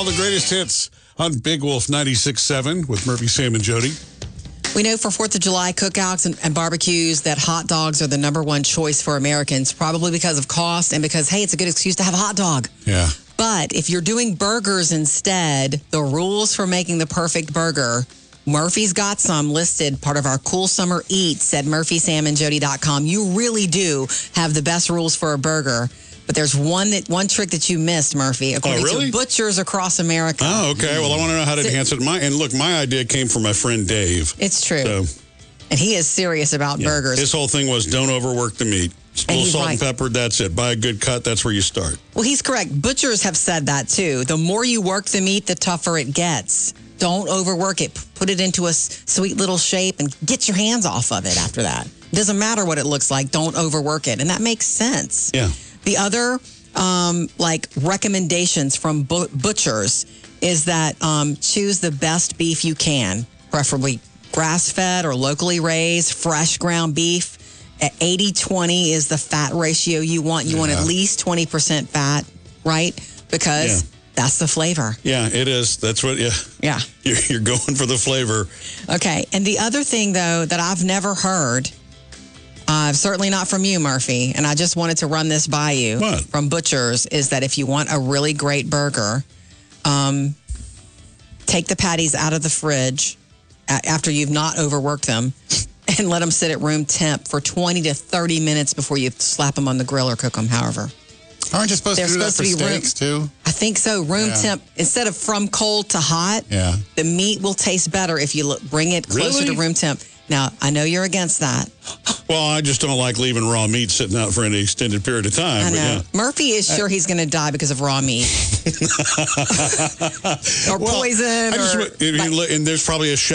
All the greatest hits on Big Wolf 96.7 with Murphy, Sam, and Jody. We know for 4th of July cookouts and barbecues that hot dogs are the number one choice for Americans, probably because of cost and because, hey, it's a good excuse to have a hot dog. Yeah. But if you're doing burgers instead, the rules for making the perfect burger, Murphy's got some listed, part of our Cool Summer Eats at murphysamandjody.com. You really do have the best rules for a burger. But there's one trick that you missed, Murphy, according to butchers across America. Oh, okay. Well, I want to know how to enhance it. And look, my idea came from my friend Dave. It's true. And he is serious about burgers. His whole thing was don't overwork the meat. A little salt and pepper, that's it. Buy a good cut, that's where you start. Well, he's correct. Butchers have said that, too. The more you work the meat, the tougher it gets. Don't overwork it. Put it into a sweet little shape and get your hands off of it after that. It doesn't matter what it looks like. Don't overwork it. And that makes sense. Yeah. The other, recommendations from butchers is that choose the best beef you can, preferably grass-fed or locally raised, fresh ground beef. At 80-20 is the fat ratio you want. You want at least 20% fat, right? Because that's the flavor. Yeah, it is. That's what, Yeah. You're going for the flavor. Okay. And the other thing, though, that I've never heard, certainly not from you, Murphy, and I just wanted to run this by you from butchers, is that if you want a really great burger, take the patties out of the fridge after you've not overworked them and let them sit at room temp for 20 to 30 minutes before you slap them on the grill or cook them, however. Aren't you supposed to do that for steaks, too? I think so. Room temp, instead of from cold to hot, the meat will taste better if you bring it closer to room temp. Now, I know you're against that. Well, I just don't like leaving raw meat sitting out for any extended period of time. I know. Murphy is sure he's going to die because of raw meat. Or poison. And there's probably a